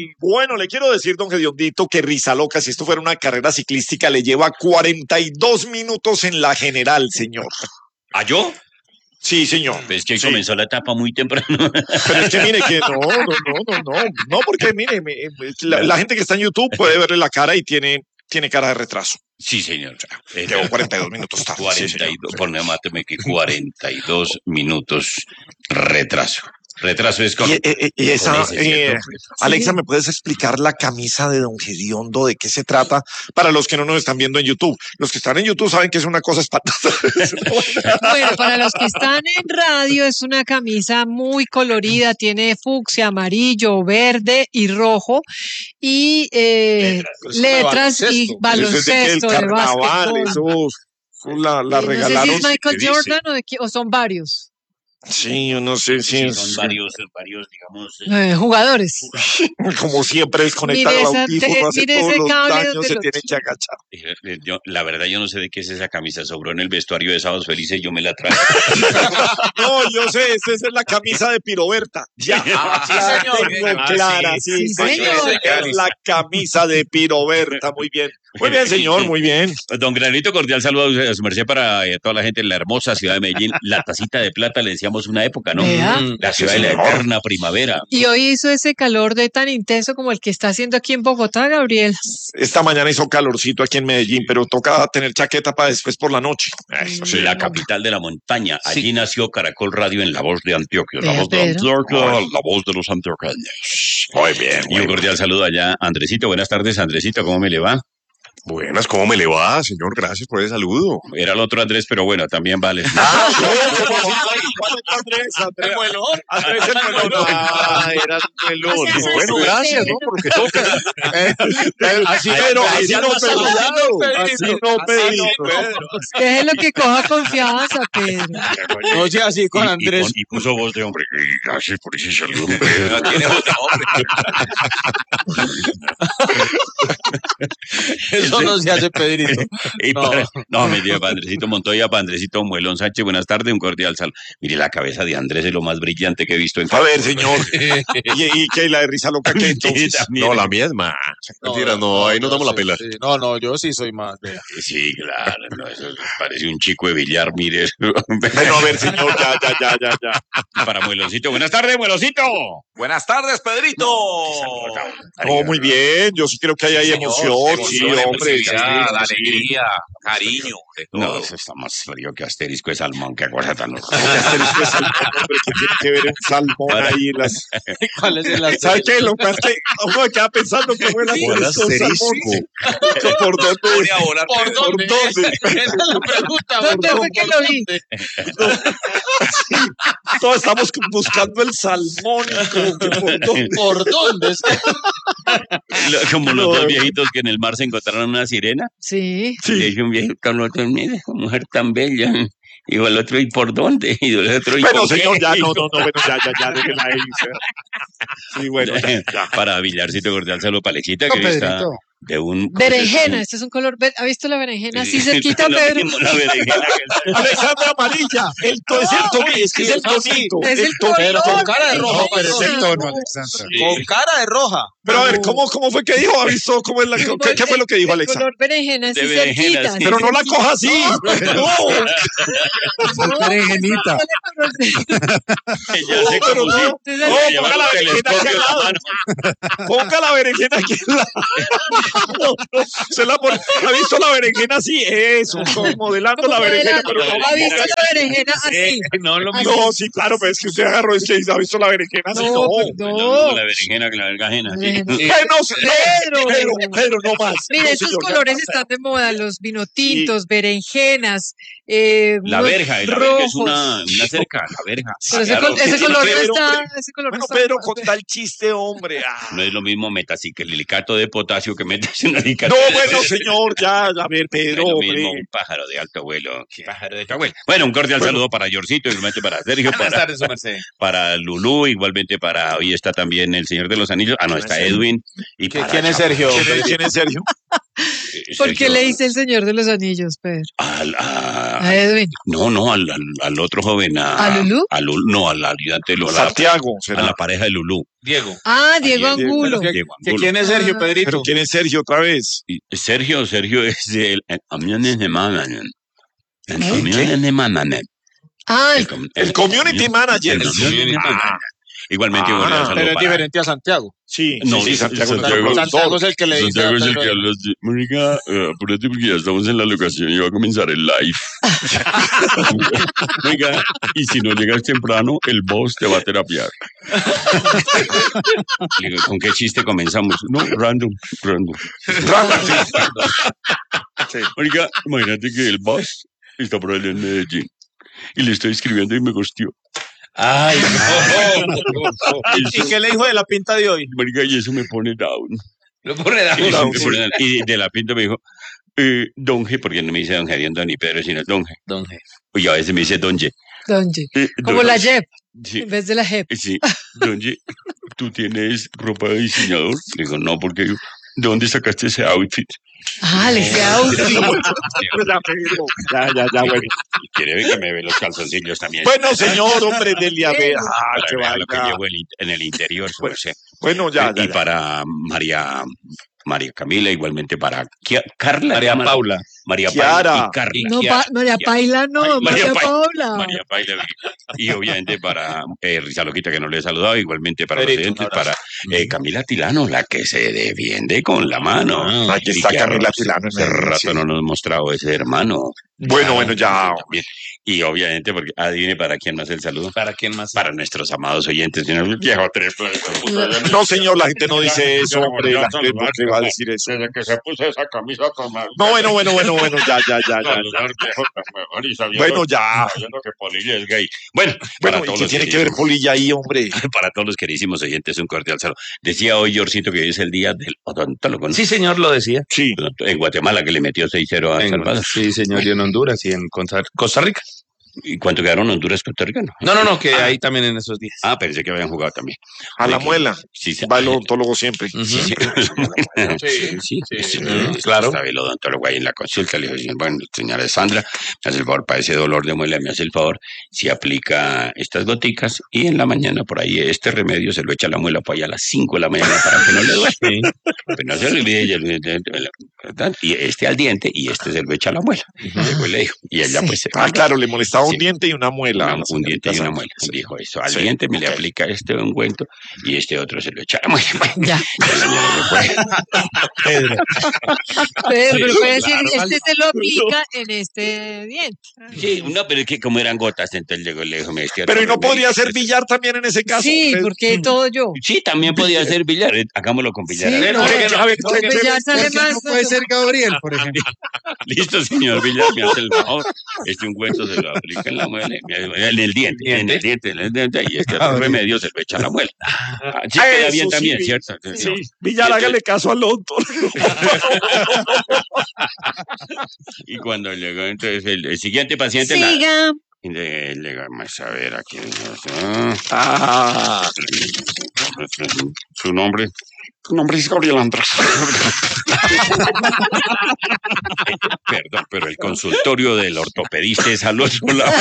Bueno, le quiero decir, don Gediondito, que Rizaloca, si esto fuera una carrera ciclística, le lleva 42 minutos en la general, señor. ¿A yo? Sí, señor. Pues que sí. comenzó la etapa muy temprano. Pero es que mire que no, porque mire, la gente que está en YouTube puede verle la cara y tiene cara de retraso. Sí, señor. Llevo 42 minutos tarde. 42, Sí, ponme máteme que 42 minutos retraso. Retraso es con... Y esa, con ese, ¿cierto? Alexa, ¿me puedes explicar la camisa de don Gediondo? ¿De qué se trata? Para los que no nos están viendo en YouTube. Los que están en YouTube saben que es una cosa espantosa. Bueno, para los que están en radio, es una camisa muy colorida, tiene fucsia, amarillo, verde y rojo, y letras y baloncesto de básquetbol. Eso la regalaron. No sé si es Michael Jordan o son varios. Sí, yo no sé si son varios, digamos. Jugadores. Como siempre, desconectar el audífono, hace todos los daños, se tiene que agachar. La verdad, yo no sé de qué es esa camisa. Sobró en el vestuario de Sábados Felices, yo me la traje. No, yo sé, esa es la camisa de Piroberta. Ya, sí, señor. Clara, sí, señor. Es la camisa de Piroberta, muy bien. Muy bien, señor, muy bien. Don Granito, cordial saludo a su merced para toda la gente en la hermosa ciudad de Medellín. La tacita de plata, le decíamos una época, ¿no? La ciudad de la eterna primavera. Y hoy hizo ese calor tan intenso como el que está haciendo aquí en Bogotá, Gabriel. Esta mañana hizo calorcito aquí en Medellín, pero toca tener chaqueta para después por la noche. Eso sí, la capital de la montaña. Allí nació Caracol Radio en La Voz de Antioquia. La Voz de Antioquia, la voz de los antioqueños. Muy bien. Y un cordial saludo allá, Andresito. Buenas tardes, Andresito, ¿cómo me le va? Buenas, ¿cómo me le va, señor? Gracias por ese saludo. Era el otro Andrés, pero bueno, también vale. Andrés el Muelón. Era Muelón. Bueno, gracias, ¿no? Porque toca. Así no, Pedro. Déjelo que coja confianza, Pedro. Oye, así con Andrés. Y puso voz de hombre. Gracias por ese saludo, Pedro. Tiene otro hombre. Eso no se hace, Pedrito. No, me lleva Andresito Montoya, para Andresito Muelón Sánchez. Buenas tardes, un cordial saludo. Mire, la cabeza de Andrés es lo más brillante que he visto en... A ver, señor. ¿Y qué? ¿La de Rizaloca qué entonces? No, la mía es más. Mentira, no, ahí nos damos la pela. Sí. No, yo sí soy más. Sí, claro, no, eso parece un chico de billar, mire. Bueno, a ver, señor, ya. Para Mueloncito, buenas tardes, Mueloncito. Buenas tardes, Pedrito. No, muy bien, yo sí creo que hay emoción, sí, hombre. Alegría, cariño. No, eso está más frío que asterisco de salmón, qué cosa tan loca. Asterisco de salmón, hombre, que tiene que ver un salmón ahí en las... ¿Cuál es el asterisco? ¿Sabes qué? Lo que es que uno queda pensando que fue el asterisco de salmón. ¿Por dónde? ¿Por dónde? Esa es la pregunta. ¿Dónde fue que lo vi? Todos estamos buscando el salmón. ¿Por dónde? Como los dos viejitos que en el mar se encontraron una sirena. Sí. Le dice un viejito al otro, mira, esa mujer tan bella. Y el otro, ¿y por dónde? Y el otro, ¿y bueno, por señor, qué? ya, bueno, ya, déjela ahí. Sí, bueno, ya. Para Villarcito cordial saludo para Alexita, que está de un... Berenjena, este es un color verde. ¿Ha visto la berenjena así cerquita, Pedro? La berenjena Alexandra amarilla, es el tonito. Es el Pero con cara de roja. Pero es el tono, Alexandra. Con cara de roja. Pero a ver, ¿cómo fue que dijo? ¿Ha visto cómo es la... ¿Qué fue lo que dijo Alexa? El color berenjena, así De berenjena, cerquita. sí. Pero no la coja así. No. Berenjenita. Ella se pero confundió. no. Ponga la berenjena aquí al lado. Ponga la berenjena aquí al lado. Se la pone. ¿Ha visto la berenjena así? Eso, como modelando la berenjena, pero no. ¿Ha visto la berenjena así? No, lo mismo. No, sí, claro, pero es que usted agarró y ha visto la berenjena así. No, No, la berenjena que la verga ajena. Sí. Pedro, no más. Mira, No, estos señor, colores están de moda, los vinotintos, berenjenas, La unos verja es rojos. una cerca, la verja. Pero Claro, ese color no Pedro, está, ese color no bueno, está. Pedro, con tal chiste, hombre. no es lo mismo metaciclilicato de potasio que metaciclilicato. No, bueno, señor, ya, a ver, Pedro, No es lo hombre. mismo un pájaro de alto vuelo. Pájaro de alto vuelo. Bueno, un cordial saludo para Yorcito, igualmente para Sergio, para Lulú, igualmente para, hoy está también el Señor de los Anillos. Ah, no, está Edwin. Y ¿Quién es Sergio? ¿Quién es Sergio? ¿Por qué le dice el Señor de los Anillos, Pedro? A Edwin. No, al otro joven. ¿A Lulú? No, al ayudante de Lulú. Santiago. A la pareja de Lulú. Diego. Diego Angulo. Diego ¿Que Angulo. quién es Sergio, Pedrito? ¿Pero quién es Sergio otra vez? Y Sergio es el El community manager. El community manager. Igualmente, un saludo Pero es para- diferente a Santiago. Sí, No, sí, Santiago. Santiago es el que le dice. Santiago es el a que Pedro, habla de marica, apúrate porque ya estamos en la locación y va a comenzar el live. Oiga, y si no llegas temprano, el boss te va a terapiar. Le digo, ¿con qué chiste comenzamos? No, random. Sí. Oiga, imagínate que el boss está por allá en Medellín y le estoy escribiendo y me gosteó. Ay, ¿Y qué le dijo de la pinta de hoy? Marica, y eso me pone down. Lo pone Y, down. y de la pinta me dijo, Donge, porque no me dice Don Gerión ni Pedro, sino Donge. Donge. Y a veces me dice Donge. Donde. Como la Jep, Sí, en vez de la Jep. sí. Donge, ¿tú tienes ropa de diseñador? Le digo, no, porque yo, ¿de dónde sacaste ese outfit? Le hice outfit. Ya, bueno. Y quiere ver que me ve los calzoncillos también. Bueno, señor, hombre, dele a ver. Para Qué que vea lo que vaina. llevo en el interior, su merced. Bueno, ya. Y para María Camila, igualmente para Carla. María ¿cómo? Paula. María Kiara. Paula y Carla. No, Kiara. María Paila no, Ay, María Paila. Paula. María Paila. Y obviamente para Risa Loquita, que no le he saludado, igualmente para los Pedrito, oyentes, un abrazo. para Camila Tilano, la que se defiende con la mano. Aquí Y está que Camila hace Tilano. rato no nos ha mostrado ese hermano. Bueno, ya. También. Y obviamente, porque adivine para quién más el saludo. ¿Para quién más? Para nuestros amados oyentes. Señor viejo tres. No, señor, la gente no dice eso, hombre. La gente no te va a decir eso. Desde que se puso esa camisa con más. No, bueno, ya. Bueno, ya. Sabiendo que Polilla es gay. Bueno, Bueno, para ¿y todos qué los tiene que ver queridísimos- Polilla ahí, hombre? para todos los queridísimos oyentes, un cordial saludo. Decía hoy Yorcito que hoy es el día del odontólogo, ¿no? Sí, señor, lo decía. Sí. En Guatemala, que le metió 6-0 a Salvador. Sí, señor, y en Honduras y en Costa Rica. ¿Y cuánto quedaron Honduras, Costa Rica? No, que ahí también en esos días. Pensé que habían jugado también. A la De que- muela. Sí, sí. Va el odontólogo siempre. Ujú. Sí, claro. Estaba el odontólogo ahí en la consulta. Le dijo, bueno, señora Sandra, me hace el favor, para ese dolor de muela, me hace el favor, si aplica estas goticas y en la mañana por ahí este remedio se lo echa a la muela por ahí a las 5 de la mañana para que no le duele. Pero no se le olvide, y este al diente y este se lo echa a la muela. Llegó y le dijo, y ella pues... Claro, le molestaba un Sí. diente y una muela. un diente y una muela. Dijo eso. Al Sí, diente me le ok. aplica este ungüento y este otro se lo echa a la muela. Ya. La señora se fue. Pedro, pero puede decir, claro. este se lo aplica en este diente. Sí, no, pero es que como eran gotas, entonces llegó y le dijo, Pero ¿y no podría ser billar también en ese caso? Sí, porque todo yo. Sí, también podía ser billar. Hagámoslo con billar. Sí, A ver, no, a ver, porque billar sale más. No puede ser Gabriel, por ejemplo. Listo, señor Villar, me hace el favor. Este ungüento se lo aplica en la muela, en el diente, y este otro remedio se lo echa a la muela. Sí, queda Eso bien sí, también, sí. ¿cierto? Sí, Villar, hágale caso al odontólogo. Y cuando llegó entonces el siguiente paciente, la, Siga. llegamos a ver aquí. Ah, Su nombre. su nombre es Gabriel Andrés. Perdón, pero el consultorio del ortopedista es al otro lado.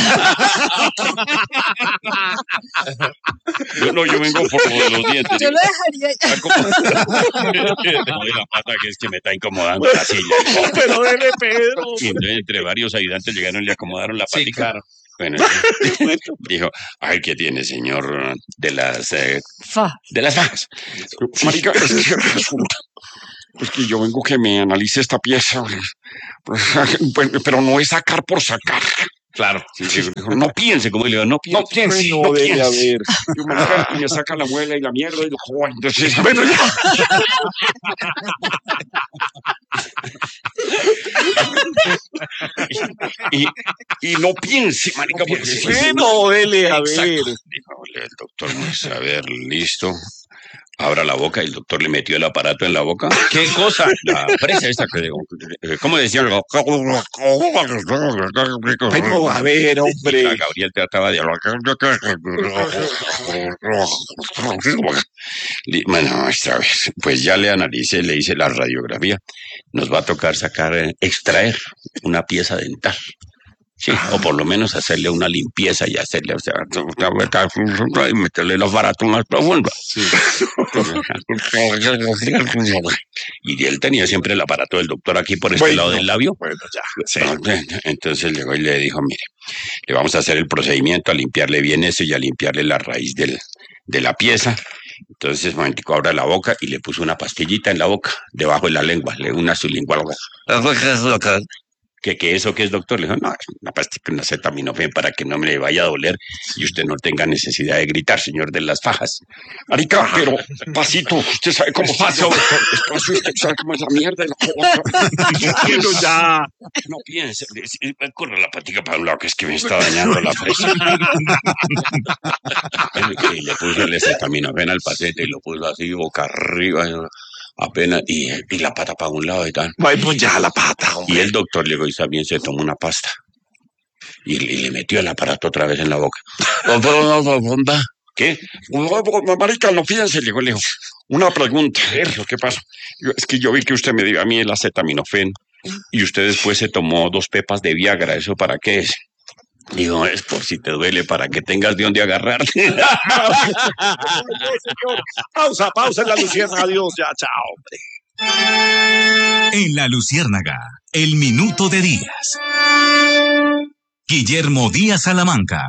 Yo vengo por los dientes. Yo lo dejaría ya. No, de la pata que es que me está incomodando la silla. Pero dele, Pedro. Y entonces, entre varios ayudantes llegaron y le acomodaron la Sí, patica. claro. Bueno, dijo, ay, ¿qué tiene, señor? De las fajas. Marica, es que resulta. Pues que yo vengo que me analice esta pieza. Pero no es sacar por sacar. Claro. Dijo, no piense, como le digo, no piense. No piense. No debe haber. Yo me saca la muela y la mierda y lo joder. Entonces, bueno, ya. Y no piense, marica, porque si Bueno, dele a ver. Dijo el doctor, pues, a ver, listo. Abra la boca y el doctor le metió el aparato en la boca. ¿Qué cosa? La presa esta que ¿cómo decía? Pero a ver, hombre. Gabriel trataba de bueno, esta vez, pues ya le analicé, le hice la radiografía nos va a tocar extraer una pieza dental. Sí, o por lo menos hacerle una limpieza y hacerle, o sea, y meterle el aparato más profundo. Sí. Y él tenía siempre el aparato del doctor aquí por este lado del labio. Bueno, ya. Sí. Entonces llegó y le dijo, mire, le vamos a hacer el procedimiento, a limpiarle bien eso y a limpiarle la raíz de la pieza. Entonces, un momentico, abra la boca y le puso una pastillita en la boca, debajo de la lengua, una sublingual. ¿Qué eso qué es, doctor? Le dijo, no, es una pastilla, una acetaminofén para que no me le vaya a doler y usted no tenga necesidad de gritar, señor de las fajas. Marica, pero pasito, usted sabe cómo pasó. Despacio, usted sabe cómo es la mierda. Pero ya. No piense, corre la patica para un lado, que es que me está dañando la fresa. Y le puso el acetaminofén al paciente y lo puso así, boca arriba, apenas, y la pata para un lado y tal. Ay, pues ya la pata, hombre. Y el doctor llegó y también se tomó una pasta. Y le metió el aparato otra vez en la boca. ¿Qué? Marica, no, fíjense, le dijo, una pregunta. ¿Qué pasa? Es que yo vi que usted me dio a mí el acetaminofén y usted después se tomó 2 pepas de Viagra. ¿Eso para qué es? Digo, es por si te duele, para que tengas de dónde agarrarte. Pausa en la Luciérnaga. Adiós, ya, chao. En la Luciérnaga, el minuto de Díaz. Guillermo Díaz Salamanca.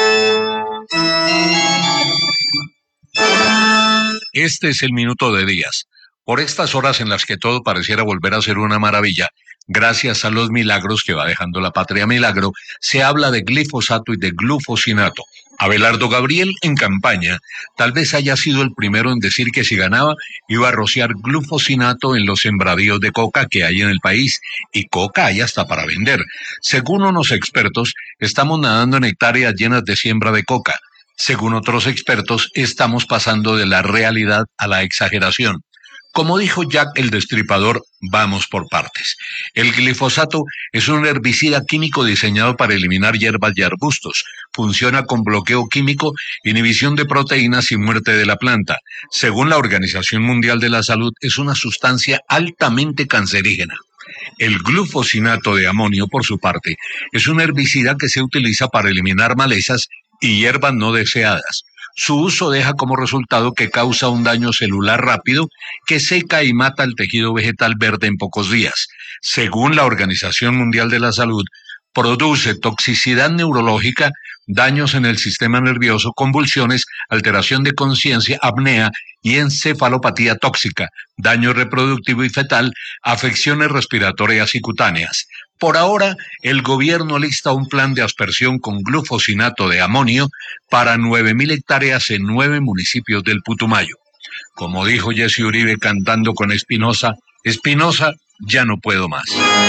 Este es el minuto de Díaz. Por estas horas en las que todo pareciera volver a ser una maravilla, gracias a los milagros que va dejando la patria milagro, se habla de glifosato y de glufosinato. Abelardo Gabriel, en campaña, tal vez haya sido el primero en decir que si ganaba iba a rociar glufosinato en los sembradíos de coca que hay en el país, y coca hay hasta para vender. Según unos expertos, estamos nadando en hectáreas llenas de siembra de coca. Según otros expertos, estamos pasando de la realidad a la exageración. Como dijo Jack el Destripador, vamos por partes. El glifosato es un herbicida químico diseñado para eliminar hierbas y arbustos. Funciona con bloqueo químico, inhibición de proteínas y muerte de la planta. Según la Organización Mundial de la Salud, es una sustancia altamente cancerígena. El glufosinato de amonio, por su parte, es un herbicida que se utiliza para eliminar malezas y hierbas no deseadas. Su uso deja como resultado que causa un daño celular rápido que seca y mata el tejido vegetal verde en pocos días. Según la Organización Mundial de la Salud, produce toxicidad neurológica, daños en el sistema nervioso, convulsiones, alteración de conciencia, apnea y encefalopatía tóxica, daño reproductivo y fetal, afecciones respiratorias y cutáneas. Por ahora, el gobierno lista un plan de aspersión con glufosinato de amonio para 9.000 hectáreas en 9 municipios del Putumayo. Como dijo Jesse Uribe cantando con Espinosa, Espinosa, ya no puedo más.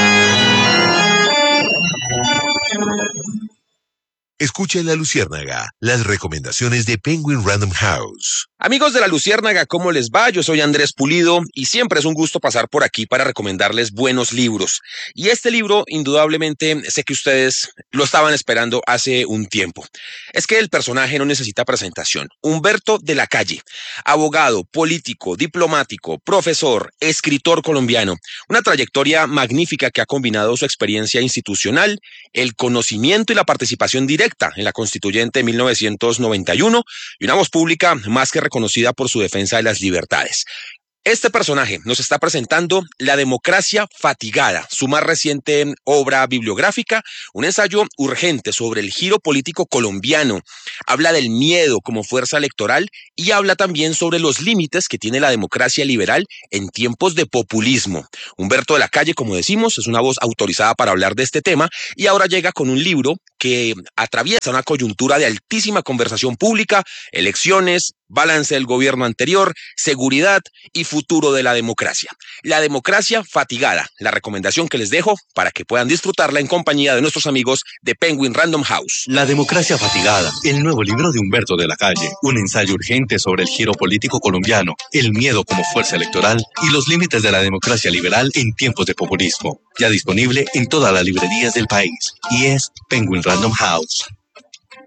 Escucha en la Luciérnaga las recomendaciones de Penguin Random House. Amigos de la Luciérnaga, ¿cómo les va? Yo soy Andrés Pulido y siempre es un gusto pasar por aquí para recomendarles buenos libros. Y este libro, indudablemente, sé que ustedes lo estaban esperando hace un tiempo. Es que el personaje no necesita presentación. Humberto de la Calle, abogado, político, diplomático, profesor, escritor colombiano. Una trayectoria magnífica que ha combinado su experiencia institucional, el conocimiento y la participación directa en la Constituyente de 1991 y una voz pública más que reconocida por su defensa de las libertades. Este personaje nos está presentando La democracia fatigada, su más reciente obra bibliográfica, un ensayo urgente sobre el giro político colombiano. Habla del miedo como fuerza electoral y habla también sobre los límites que tiene la democracia liberal en tiempos de populismo. Humberto de la Calle, como decimos, es una voz autorizada para hablar de este tema y ahora llega con un libro que atraviesa una coyuntura de altísima conversación pública, elecciones, balance del gobierno anterior, seguridad y futuro de la democracia. La democracia fatigada, la recomendación que les dejo para que puedan disfrutarla en compañía de nuestros amigos de Penguin Random House. La democracia fatigada, el nuevo libro de Humberto de la Calle, un ensayo urgente sobre el giro político colombiano, el miedo como fuerza electoral y los límites de la democracia liberal en tiempos de populismo. Ya disponible en todas las librerías del país y es Penguin Random House.